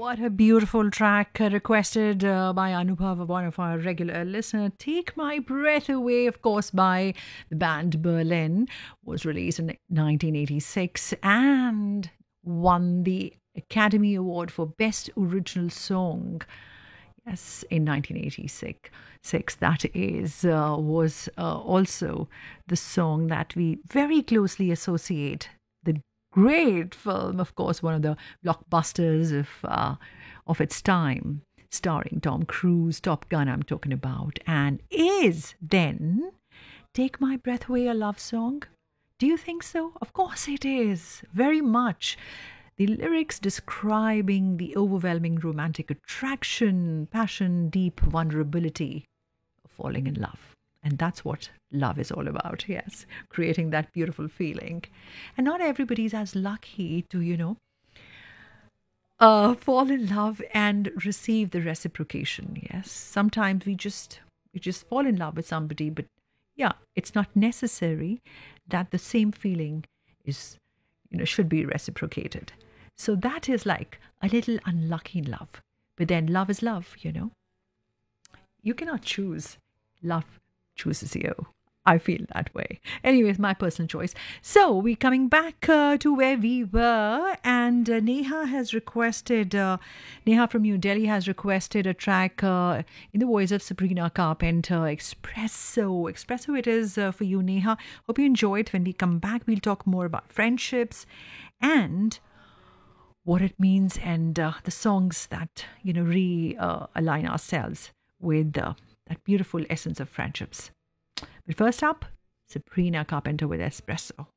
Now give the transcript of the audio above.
What a beautiful track requested by Anubhav, one of our regular listeners. Take My Breath Away, of course, by the band Berlin, was released in 1986 and won the Academy Award for Best Original Song. Yes, in 1986, that is, was also the song that we very closely associate. The great film, of course, one of the blockbusters of its time, starring Tom Cruise, Top Gun, I'm talking about, and is then Take My Breath Away a love song? Do you think so? Of course it is, very much. The lyrics describing the overwhelming romantic attraction, passion, deep vulnerability of falling in love. And that's what love is all about, yes, creating that beautiful feeling. And not everybody's as lucky to, fall in love and receive the reciprocation, yes. Sometimes we just fall in love with somebody, but yeah, it's not necessary that the same feeling is, should be reciprocated. So that is like a little unlucky love. But then love is love, You cannot choose. Love chooses you. I feel that way. Anyways, my personal choice. So we're coming back to where we were. And Neha from New Delhi has requested a track in the voice of Sabrina Carpenter, Espresso. Espresso it is for you, Neha. Hope you enjoy it. When we come back, we'll talk more about friendships and what it means and the songs that, realign ourselves with that beautiful essence of friendships. But first up, Sabrina Carpenter with Espresso.